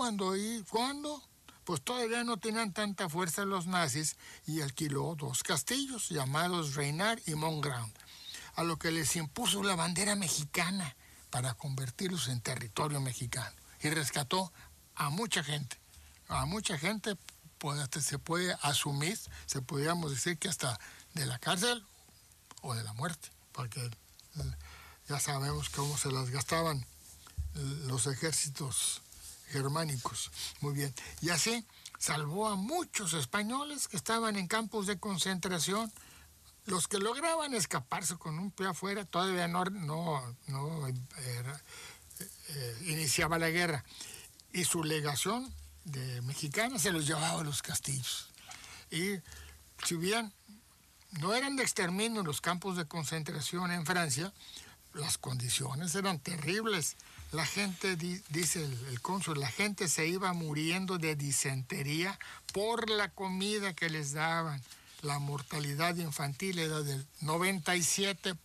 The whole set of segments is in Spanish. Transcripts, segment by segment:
¿Cuándo? Pues todavía no tenían tanta fuerza los nazis y alquiló 2 castillos llamados Reinar y Montgrand, a lo que les impuso la bandera mexicana para convertirlos en territorio mexicano. Y rescató a mucha gente. A mucha gente, pues hasta se puede asumir, podríamos decir que hasta de la cárcel o de la muerte, porque ya sabemos cómo se las gastaban los ejércitos germánicos. Muy bien. Y así salvó a muchos españoles que estaban en campos de concentración. Los que lograban escaparse con un pie afuera todavía iniciaba la guerra. Y su legación de mexicana se los llevaba a los castillos. Y si bien no eran de exterminio los campos de concentración en Francia, las condiciones eran terribles. La gente, dice el cónsul, la gente se iba muriendo de disentería por la comida que les daban. La mortalidad infantil era del 97%.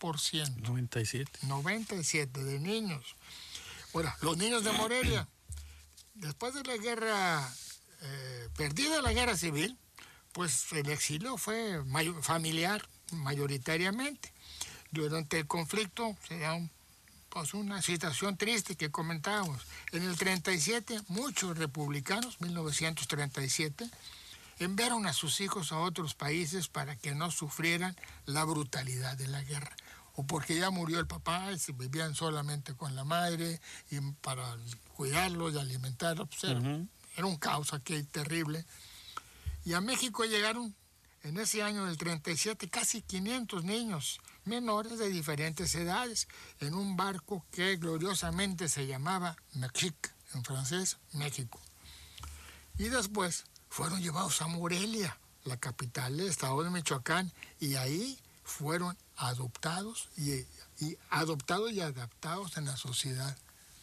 97% de niños. Ahora, los niños de Morelia, después de la guerra, perdida la guerra civil, pues el exilio fue familiar mayoritariamente. Durante el conflicto se da una situación triste que comentábamos. En el 37, muchos republicanos, 1937, enviaron a sus hijos a otros países para que no sufrieran la brutalidad de la guerra. O porque ya murió el papá y se vivían solamente con la madre y para cuidarlos y alimentarlos. Pues era un caos aquí terrible. Y a México llegaron en ese año del 37 casi 500 niños menores de diferentes edades en un barco que gloriosamente se llamaba Mexique, en francés, México. Y después fueron llevados a Morelia, la capital del estado de Michoacán, y ahí fueron adoptados y adaptados en la sociedad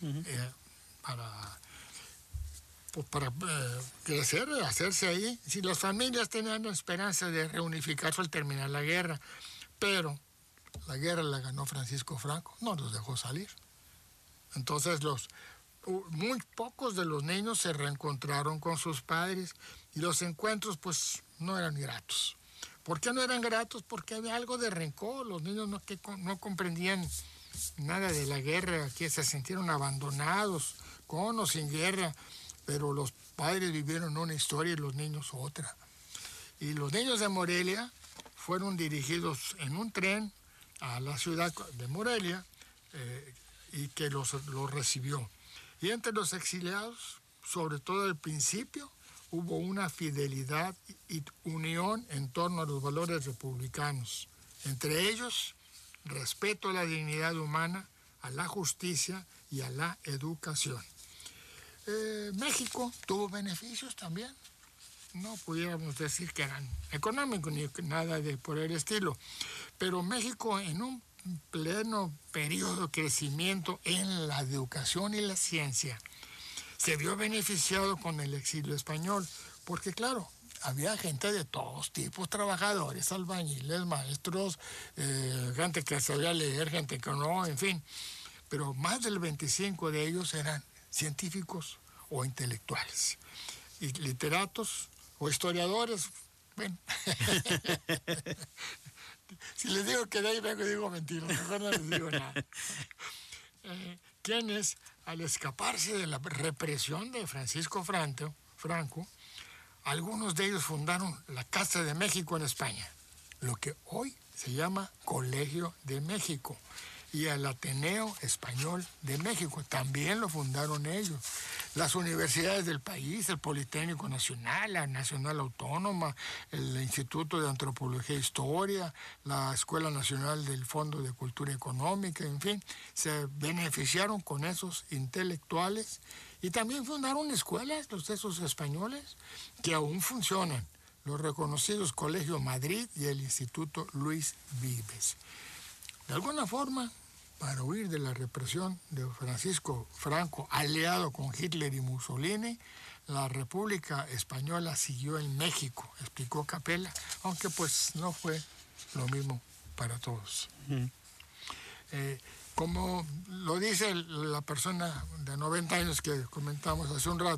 para crecer, hacerse ahí. Si las familias tenían la esperanza de reunificarse al terminar la guerra, pero la guerra la ganó Francisco Franco, no los dejó salir. Entonces muy pocos de los niños se reencontraron con sus padres y los encuentros pues no eran gratos. ¿Por qué no eran gratos? Porque había algo de rencor. Los niños no comprendían nada de la guerra, que se sintieron abandonados, con o sin guerra, pero los padres vivieron una historia y los niños otra. Y los niños de Morelia fueron dirigidos en un tren a la ciudad de Morelia y que los recibió. Y entre los exiliados, sobre todo al principio, hubo una fidelidad y unión en torno a los valores republicanos. Entre ellos, respeto a la dignidad humana, a la justicia y a la educación. México tuvo beneficios también. No pudiéramos decir que eran económicos ni nada por el estilo. Pero México, en un pleno periodo de crecimiento en la educación y la ciencia, se vio beneficiado con el exilio español, porque claro, había gente de todos tipos, trabajadores, albañiles, maestros, gente que sabía leer, gente que no, en fin, pero más del 25% de ellos eran científicos o intelectuales, y literatos o historiadores. Bueno, si les digo que de ahí vengo, digo mentiras, mejor no les digo nada. Quienes, al escaparse de la represión de Francisco Franco, algunos de ellos fundaron la Casa de México en España, lo que hoy se llama Colegio de México, y el Ateneo Español de México, también lo fundaron ellos. Las universidades del país, el Politécnico Nacional, la Nacional Autónoma, el Instituto de Antropología e Historia, la Escuela Nacional del Fondo de Cultura Económica, en fin, se beneficiaron con esos intelectuales y también fundaron escuelas, esos españoles, que aún funcionan, los reconocidos Colegio Madrid y el Instituto Luis Vives. De alguna forma, para huir de la represión de Francisco Franco, aliado con Hitler y Mussolini, la República Española siguió en México, explicó Capella, aunque pues no fue lo mismo para todos. Como lo dice la persona de 90 años que comentamos hace un rato,